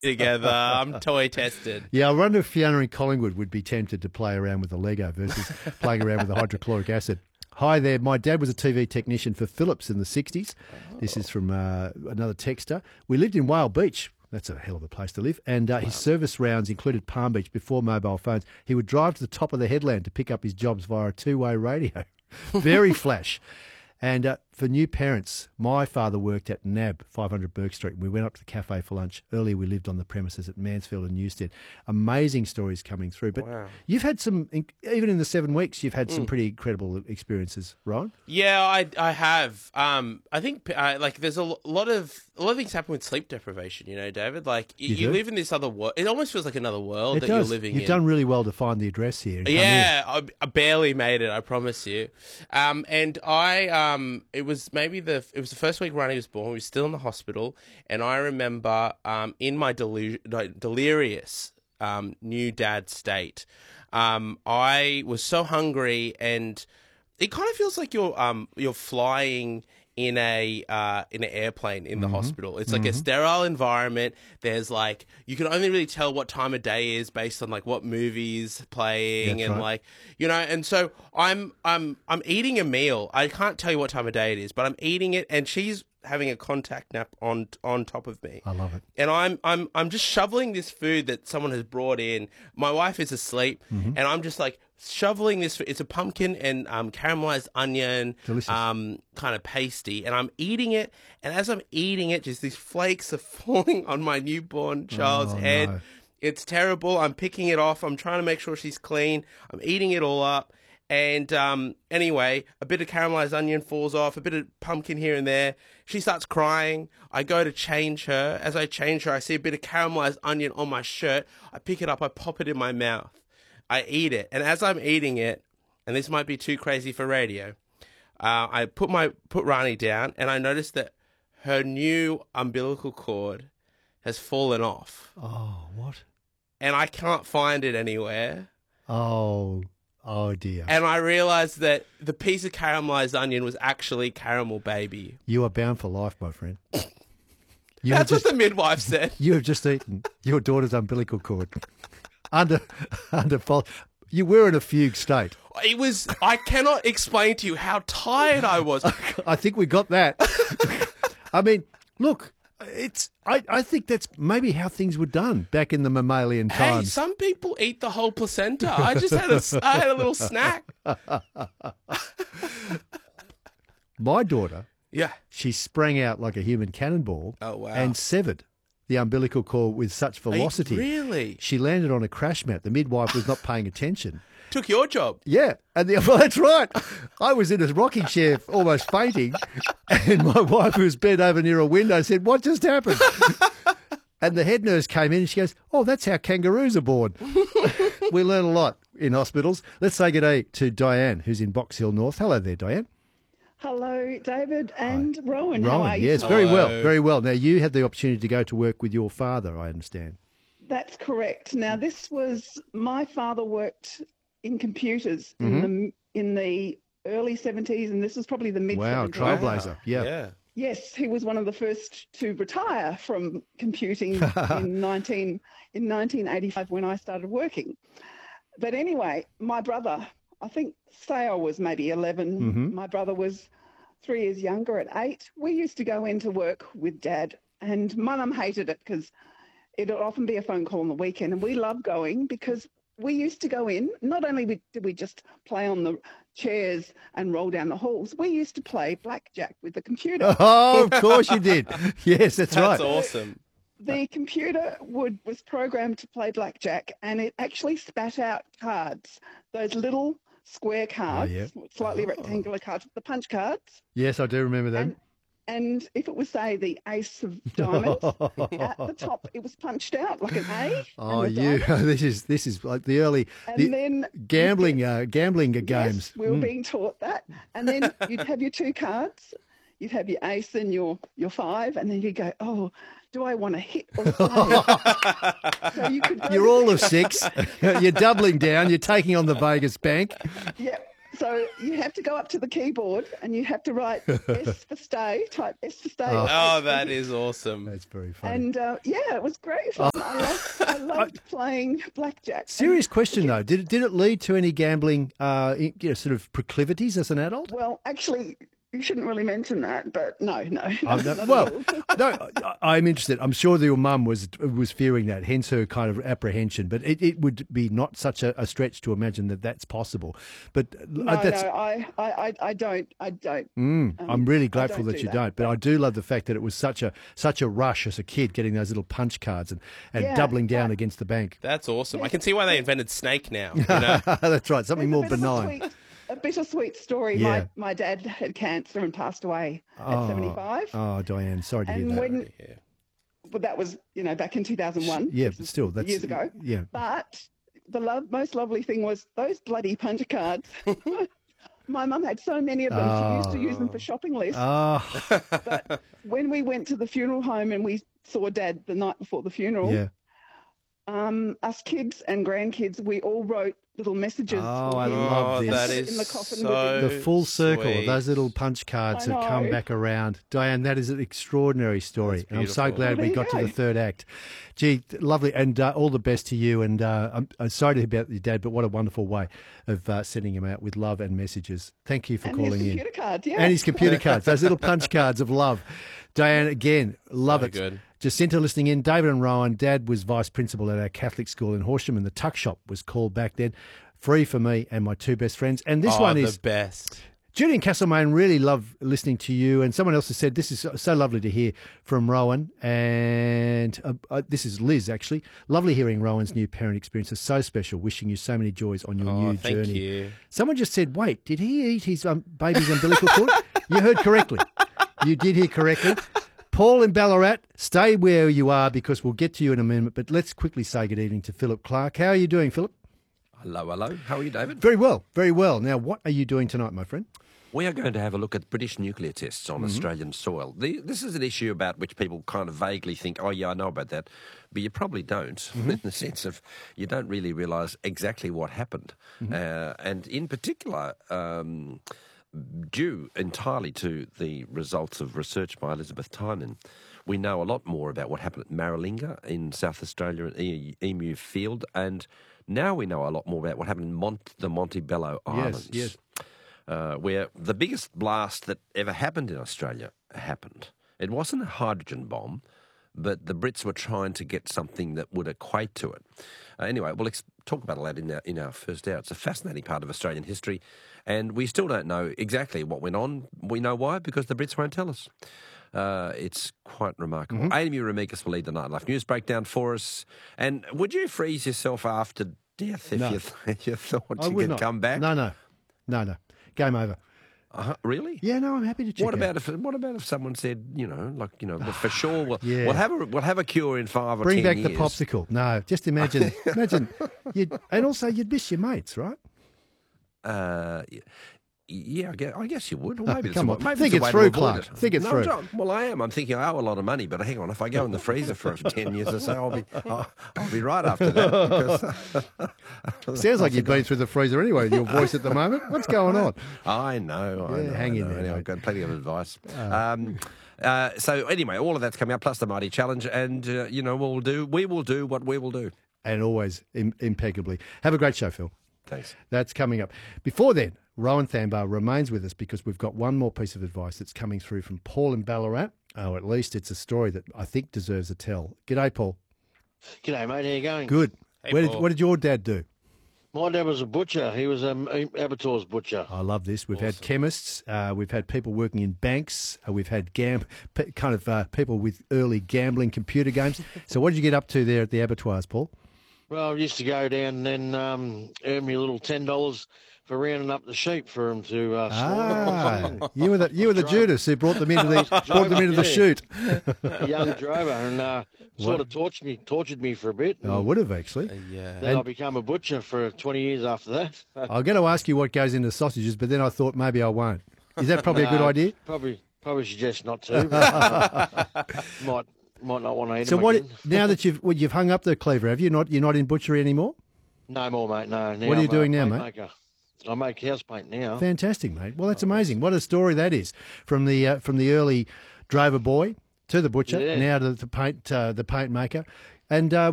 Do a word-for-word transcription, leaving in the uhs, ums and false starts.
together. I'm toy tested. Yeah, I wonder if Fiona and Collingwood would be tempted to play around with the Lego versus playing around with the hydrochloric acid. Hi there. My dad was a T V technician for Philips in the sixties. Oh. This is from uh, another texter. We lived in Whale Beach. That's a hell of a place to live. And uh, wow. his service rounds included Palm Beach before mobile phones. He would drive to the top of the headland to pick up his jobs via a two-way radio. Very flash. And uh, for new parents, my father worked at N A B, five hundred Burke Street. We went up to the cafe for lunch. Earlier, we lived on the premises at Mansfield and Newstead. Amazing stories coming through. But wow. you've had some, even in the seven weeks, you've had some mm. pretty incredible experiences, Ryan? Yeah, I I have. Um, I think uh, like there's a lot of a lot of things happen with sleep deprivation. You know, David. Like you, you, you live in this other world. It almost feels like another world it that does. you're living You've in. You've done really well to find the address here. Yeah, I, I barely made it. I promise you. Um, and I um, it was. Maybe the it was the first week Ronnie was born. We were still in the hospital, and I remember um, in my delu- delirious um, new dad state, um, I was so hungry, and it kind of feels like you're um, you're flying in a uh, in an airplane in the mm-hmm. hospital. It's like mm-hmm. a sterile environment. There's like you can only really tell what time of day is based on like what movie's playing. That's and right. like you know. And so I'm I'm I'm eating a meal. I can't tell you what time of day it is, but I'm eating it, and she's having a contact nap on on top of me. I love it. And I'm I'm I'm just shoveling this food that someone has brought in. My wife is asleep, mm-hmm. and I'm just like shoveling this. It's a pumpkin and um, caramelized onion, um, kind of pasty, and I'm eating it. And as I'm eating it, just these flakes are falling on my newborn child's oh, head. No. It's terrible. I'm picking it off. I'm trying to make sure she's clean. I'm eating it all up. And um, anyway, a bit of caramelized onion falls off, a bit of pumpkin here and there. She starts crying. I go to change her. As I change her, I see a bit of caramelized onion on my shirt. I pick it up. I pop it in my mouth. I eat it, and as I'm eating it, and this might be too crazy for radio, uh, I put my put Rani down, and I noticed that her new umbilical cord has fallen off. Oh, what? And I can't find it anywhere. Oh, oh dear. And I realized that the piece of caramelized onion was actually Caramel Baby. You are bound for life, my friend. You That's just, what the midwife said. You have just eaten your daughter's umbilical cord. Under, under fault. You were in a fugue state. It was, I cannot explain to you how tired I was. I think we got that. I mean, look, it's, I, I think that's maybe how things were done back in the mammalian times. Hey, some people eat the whole placenta. I just had a, I had a little snack. My daughter, yeah, she sprang out like a human cannonball. Oh, wow. And severed the umbilical cord with such velocity. Really? She landed on a crash mat. The midwife was not paying attention. Took your job. Yeah. And the, well, that's right. I was in a rocking chair almost fainting, and my wife, who was bent over near a window, said, "What just happened?" And the head nurse came in and she goes, "Oh, that's how kangaroos are born." We learn a lot in hospitals. Let's say good day to Diane, who's in Box Hill North. Hello there, Diane. Hello, David and Hi. Rowan. Rowan, How are you? yes, very well, very well. Now, you had the opportunity to go to work with your father, I understand. That's correct. Now, this was, my father worked in computers mm-hmm. in the in the early seventies, and this was probably the mid seventies. Wow, trailblazer, wow. yeah. yeah. Yes, he was one of the first to retire from computing in nineteen in nineteen eighty-five when I started working. But anyway, my brother, I think Sayo was maybe eleven. Mm-hmm. My brother was three years younger at eight. We used to go into work with Dad, and my mum hated it because it would often be a phone call on the weekend, and we loved going because we used to go in. Not only did we just play on the chairs and roll down the halls, we used to play blackjack with the computer. Oh, of course you did. Yes, that's, that's right. That's awesome. The computer would was programmed to play blackjack, and it actually spat out cards, those little square cards, oh, yeah. slightly oh. rectangular cards, the punch cards. Yes, I do remember them. And, and if it was, say, the ace of diamonds, at the top it was punched out like an A. Oh, you! This is this is like the early and the then gambling uh, gambling yes, games. We were mm. being taught that, and then you'd have your two cards. You'd have your ace and your your five, and then you go, oh, do I want to hit or save? So you could You're all of six. You're doubling down. You're taking on the Vegas bank. Yeah. So you have to to go up to the keyboard and you have to write S for stay, type S for stay. Oh. Oh, that is awesome. That's very funny. And uh, yeah, it was great fun. I loved, I loved playing blackjack. Serious question though, did it, did it lead to any gambling, uh, you know, sort of proclivities as an adult? Well, actually, you shouldn't really mention that, but no, no. I'm not not- at well, all. no, I- I'm interested. I'm sure that your mum was was fearing that, hence her kind of apprehension. But it, it would be not such a, a stretch to imagine that that's possible. But uh, no, that's. no, I, I, I, I don't, I don't. Mm, um, I'm really I grateful don't that do you that. don't, but I do love the fact that it was such a such a rush as a kid getting those little punch cards and, and Yeah, doubling down yeah. against the bank. That's awesome. I can see why they invented Snake now. You know? That's right, something more It's a benign. bittersweet- A bittersweet story. Yeah. My my dad had cancer and passed away at seventy-five. Oh, Diane, sorry to hear and that. when Yeah. well, that was, you know, back in two thousand one. Yeah, which but is still, that's years ago. Yeah, But the lo- most lovely thing was those bloody puncher cards. My mum had so many of them. She used to use them for shopping lists. oh, But when we went to the funeral home and we saw Dad the night before the funeral, yeah. um, us kids and grandkids, we all wrote little messages. Oh, for I him. love Oh, this. that In is the coffin so with The full circle of sweet. those little punch cards I have come know. back around. Diane, that is an extraordinary story. That's And I'm so beautiful. glad Well, we there got you to go. the third act. Gee, lovely. And uh, all the best to you. And uh, I'm, I'm sorry to hear about your dad, but what a wonderful way of uh, sending him out with love and messages. Thank you for and calling his in. computer cards, yeah. And his computer cards, those little punch cards of love. Diane, again, love So it. good. Jacinta listening in. David and Rowan, Dad was vice principal at our Catholic school in Horsham, and the tuck shop was called back then. Free for me and my two best friends. And this oh, one the is best. Judy and Castlemaine, really love listening to you. And someone else has said, this is so- so lovely to hear from Rowan. And uh, uh, this is Liz, actually. Lovely hearing Rowan's new parent experience. It's so special. Wishing you so many joys on your Oh, new thank journey. you. Someone just said, wait, did he eat his um, baby's umbilical cord? You heard correctly. You did hear correctly. Paul in Ballarat, stay where you are because we'll get to you in a minute. But let's quickly say good evening to Philip Clark. How are you doing, Philip? Hello, hello. How are you, David? Very well, very well. Now, what are you doing tonight, my friend? We are going to have a look at British nuclear tests Mm-hmm. on Australian soil. The, this is an issue about which people kind of vaguely think, oh, yeah, I know about that. But you probably don't, Mm-hmm. in the sense of you don't really realise exactly what happened. Mm-hmm. Uh, and in particular, um, due entirely to the results of research by Elizabeth Tynan, we know a lot more about what happened at Maralinga in South Australia and E- Emu Field. And now we know a lot more about what happened in Mont- the Montebello Islands. yes. Uh, where the biggest blast that ever happened in Australia happened. It wasn't a hydrogen bomb, but the Brits were trying to get something that would equate to it. Uh, anyway, we'll ex- talk about that in our, in our first hour. It's a fascinating part of Australian history, and we still don't know exactly what went on. We know why, because the Brits won't tell us. Uh, it's quite remarkable. Mm-hmm. Amy Ramikis will lead the Nightlife News Breakdown for us. And would you freeze yourself after death if No. you, th- you thought I you would could not. come back? No, no, no, no. Game over. Uh, really? Yeah, no, I'm happy to check What out. about if what about if someone said, you know, like you know, well, for sure we'll, Yeah. we'll have a we'll have a cure in five or Bring ten back the years. popsicle. No, just imagine, imagine, you'd, and also you'd miss your mates, right? Uh, y- yeah, I guess, I guess you would. Well, maybe Come it's a, on. maybe Think it's it a way through, to avoid Clark. it. Think it no, through. John, well, I am. I'm thinking I owe a lot of money, but hang on, if I go in the freezer for ten years or so, I'll be I'll, I'll be right after that. Because Sounds like you've been through the freezer anyway with your voice at the moment. What's going on? I know, I Yeah, know. hang I in know. there, Anyway, mate. I've got plenty of advice. Um, uh, so anyway, all of that's coming up, plus the Mighty Challenge, and uh, you know what we'll do. We will do what we will do. And always Im- impeccably. Have a great show, Phil. Thanks. That's coming up. Before then, Rowan Thambar remains with us because we've got one more piece of advice that's coming through from Paul in Ballarat. Oh, at least it's a story that I think deserves a tell. G'day, Paul. G'day, mate. How you going? Good. Hey, Where did, Paul. what did your dad do? My dad was a butcher. He was um, a Abattoir's butcher. I love this. We've had chemists, uh, we've had people working in banks, uh, we've had gam- p- kind of uh, people with early gambling computer games. So what did you get up to there at the abattoirs, Paul? Well, I used to go down and then um, earn me a little ten dollars for rounding up the sheep for him to uh, slaughter. Ah, you were the you were the Judas who brought them into the brought them into the Yeah. chute. A young drover, and uh, sort of tortured me, tortured me for a bit. I would have actually. Yeah. Then I became a butcher for twenty years after that. I'm going to ask you what goes into sausages, but then I thought maybe I won't. Is that probably a good No, idea? Probably, probably suggest not to. but might, might not want to eat So them what? again. Now that you've well, you've hung up the cleaver, have you not? You're not in butchery anymore. No more, mate. No. Now What are you I'm a doing now, plate mate? Maker. I make house paint now. Fantastic, mate. Well, that's amazing. What a story that is, from the uh, from the early drover boy to the butcher, Yeah. now to the paint uh, the paint maker. And uh,